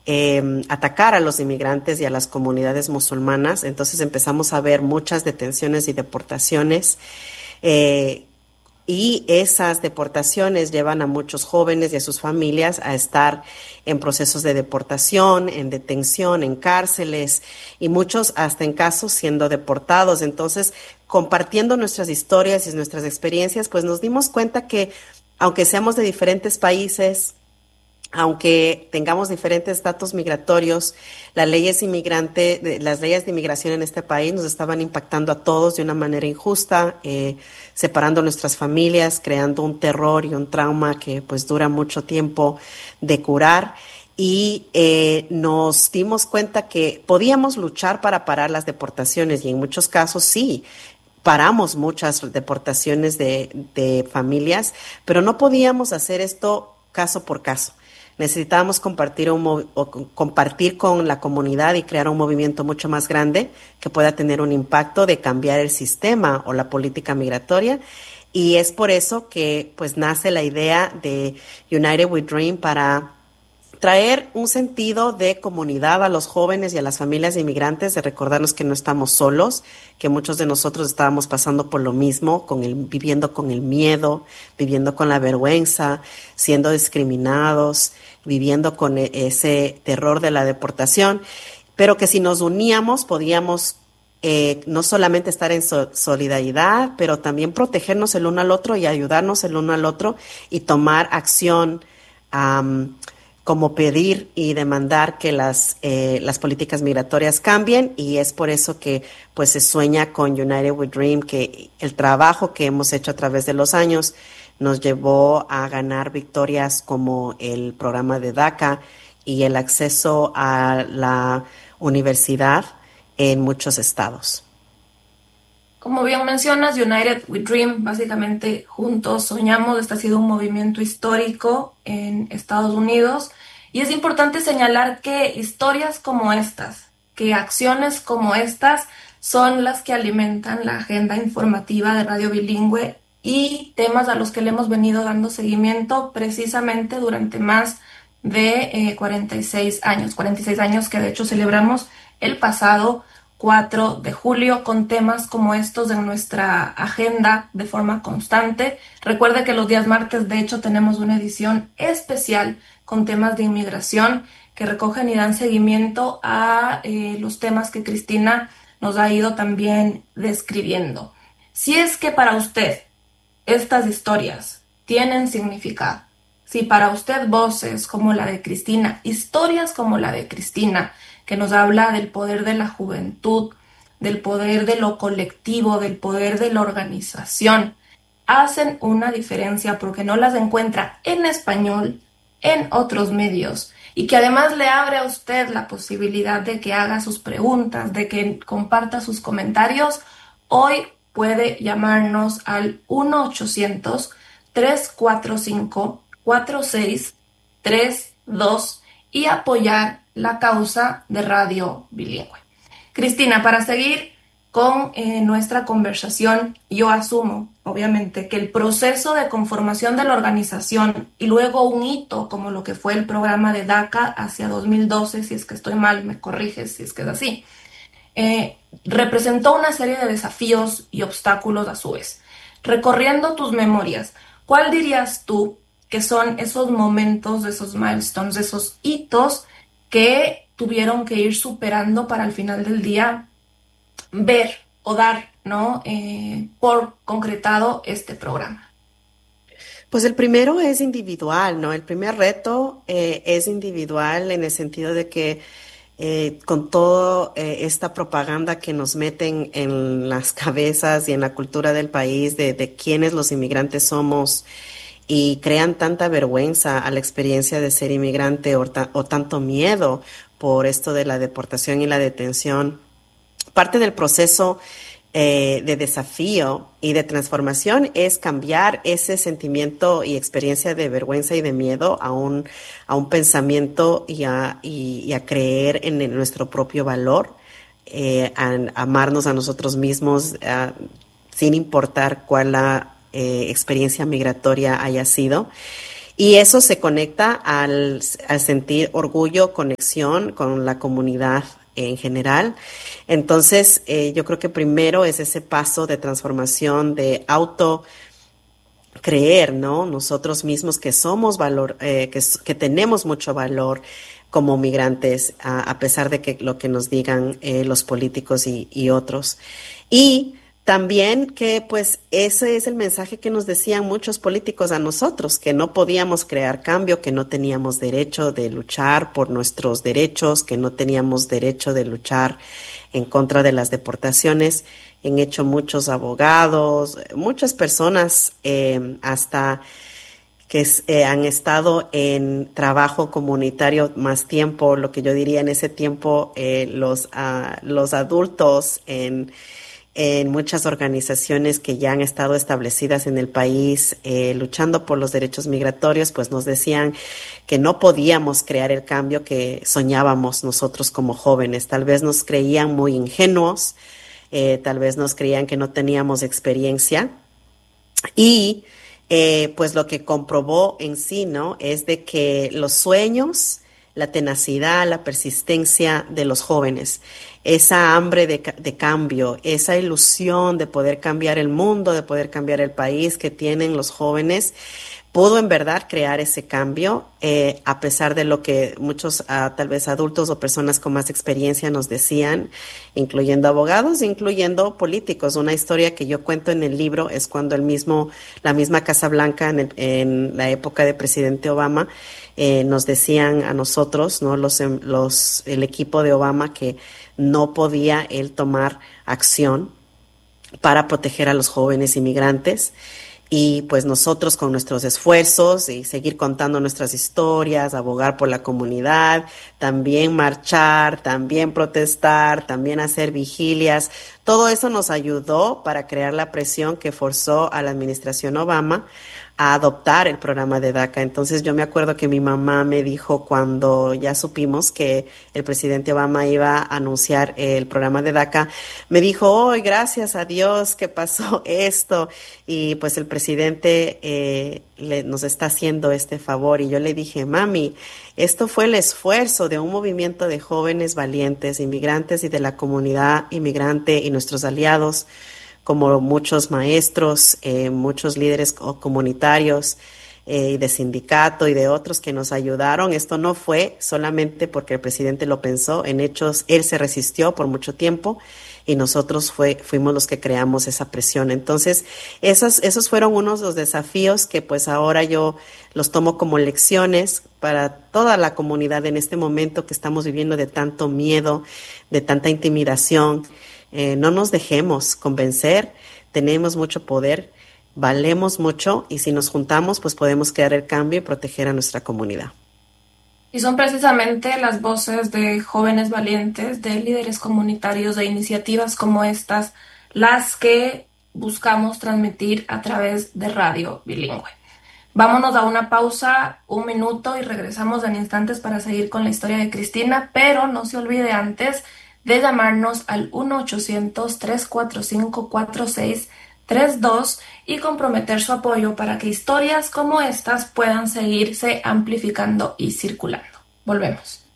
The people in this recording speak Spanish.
atacar a los inmigrantes y a las comunidades musulmanas. Entonces empezamos a ver muchas detenciones y deportaciones. eh, y esas deportaciones llevan a muchos jóvenes y a sus familias a estar en procesos de deportación, en detención, en cárceles y muchos hasta en casos siendo deportados. Entonces, compartiendo nuestras historias y nuestras experiencias, pues nos dimos cuenta que aunque seamos de diferentes países, aunque tengamos diferentes estatus migratorios, las leyes de inmigración en este país nos estaban impactando a todos de una manera injusta, separando nuestras familias, creando un terror y un trauma que pues dura mucho tiempo de curar. Y nos dimos cuenta que podíamos luchar para parar las deportaciones y en muchos casos sí, paramos muchas deportaciones de familias, pero no podíamos hacer esto caso por caso. Necesitábamos compartir con la comunidad y crear un movimiento mucho más grande que pueda tener un impacto de cambiar el sistema o la política migratoria. Y es por eso que pues nace la idea de United We Dream para traer un sentido de comunidad a los jóvenes y a las familias de inmigrantes, de recordarnos que no estamos solos, que muchos de nosotros estábamos pasando por lo mismo, viviendo con el miedo, viviendo con la vergüenza, siendo discriminados, viviendo con ese terror de la deportación, pero que si nos uníamos podíamos no solamente estar en solidaridad, pero también protegernos el uno al otro y ayudarnos el uno al otro y tomar acción como pedir y demandar que las políticas migratorias cambien, y es por eso que pues se sueña con United We Dream, que el trabajo que hemos hecho a través de los años nos llevó a ganar victorias como el programa de DACA y el acceso a la universidad en muchos estados. Como bien mencionas, United We Dream, básicamente juntos soñamos. Este ha sido un movimiento histórico en Estados Unidos y es importante señalar que historias como estas, que acciones como estas son las que alimentan la agenda informativa de Radio Bilingüe y temas a los que le hemos venido dando seguimiento precisamente durante más de 46 años que de hecho celebramos el pasado 4 de julio con temas como estos en nuestra agenda de forma constante. Recuerde que los días martes de hecho tenemos una edición especial con temas de inmigración que recogen y dan seguimiento a los temas que Cristina nos ha ido también describiendo. Si es que para usted estas historias tienen significado, si para usted voces como la de Cristina, historias como la de Cristina, que nos habla del poder de la juventud, del poder de lo colectivo, del poder de la organización, hacen una diferencia porque no las encuentra en español, en otros medios, y que además le abre a usted la posibilidad de que haga sus preguntas, de que comparta sus comentarios, hoy puede llamarnos al 1-800-345-4632 y apoyar la causa de Radio Bilingüe. Cristina, para seguir con nuestra conversación, yo asumo, obviamente, que el proceso de conformación de la organización y luego un hito como lo que fue el programa de DACA hacia 2012, si es que estoy mal, me corriges si es que es así, representó una serie de desafíos y obstáculos a su vez. Recorriendo tus memorias, ¿cuál dirías tú que son esos momentos, esos milestones, esos hitos que tuvieron que ir superando para al final del día ver o dar, ¿no? Por concretado este programa? Pues el primero es individual, ¿no? El primer reto es individual en el sentido de que con toda esta propaganda que nos meten en las cabezas y en la cultura del país de quiénes los inmigrantes somos y crean tanta vergüenza a la experiencia de ser inmigrante o tanto miedo por esto de la deportación y la detención. Parte del proceso de desafío y de transformación es cambiar ese sentimiento y experiencia de vergüenza y de miedo a un pensamiento y a creer en nuestro propio valor, a amarnos a nosotros mismos sin importar cuál la experiencia migratoria haya sido. Y eso se conecta al sentir orgullo, conexión con la comunidad en general. Entonces, yo creo que primero es ese paso de transformación, de auto creer, ¿no? Nosotros mismos que somos valor, que tenemos mucho valor como migrantes, a pesar de que lo que nos digan los políticos y otros. Y también que pues ese es el mensaje que nos decían muchos políticos a nosotros, que no podíamos crear cambio, que no teníamos derecho de luchar por nuestros derechos, que no teníamos derecho de luchar en contra de las deportaciones. Han hecho muchos abogados, muchas personas hasta que han estado en trabajo comunitario más tiempo, lo que yo diría en ese tiempo, los adultos en muchas organizaciones que ya han estado establecidas en el país, luchando por los derechos migratorios, pues nos decían que no podíamos crear el cambio que soñábamos nosotros como jóvenes. Tal vez nos creían muy ingenuos, tal vez nos creían que no teníamos experiencia y pues lo que comprobó en sí, ¿no? Es de que los sueños, la tenacidad, la persistencia de los jóvenes, esa hambre de cambio, esa ilusión de poder cambiar el mundo, de poder cambiar el país que tienen los jóvenes, pudo en verdad crear ese cambio, a pesar de lo que muchos tal vez adultos o personas con más experiencia nos decían, incluyendo abogados, incluyendo políticos. Una historia que yo cuento en el libro es cuando la misma Casa Blanca en la época de presidente Obama, nos decían a nosotros, ¿no? El equipo de Obama, que no podía él tomar acción para proteger a los jóvenes inmigrantes. Y pues nosotros con nuestros esfuerzos y seguir contando nuestras historias, abogar por la comunidad, también marchar, también protestar, también hacer vigilias, todo eso nos ayudó para crear la presión que forzó a la administración Obama a adoptar el programa de DACA. Entonces yo me acuerdo que mi mamá me dijo cuando ya supimos que el presidente Obama iba a anunciar el programa de DACA, me dijo, hoy gracias a Dios que pasó esto y pues el presidente nos está haciendo este favor. Y yo le dije, mami, esto fue el esfuerzo de un movimiento de jóvenes valientes, inmigrantes y de la comunidad inmigrante y nuestros aliados, como muchos maestros, muchos líderes comunitarios de sindicato y de otros que nos ayudaron. Esto no fue solamente porque el presidente lo pensó, en hechos él se resistió por mucho tiempo y nosotros fuimos los que creamos esa presión. Entonces, esos fueron unos de los desafíos que pues ahora yo los tomo como lecciones para toda la comunidad en este momento que estamos viviendo de tanto miedo, de tanta intimidación. No nos dejemos convencer, tenemos mucho poder, valemos mucho y si nos juntamos pues podemos crear el cambio y proteger a nuestra comunidad. Y son precisamente las voces de jóvenes valientes, de líderes comunitarios, de iniciativas como estas, las que buscamos transmitir a través de Radio Bilingüe. Vámonos a una pausa, un minuto y regresamos en instantes para seguir con la historia de Cristina, pero no se olvide antes de llamarnos al 1-800-345-4632 y comprometer su apoyo para que historias como estas puedan seguirse amplificando y circulando. Volvemos.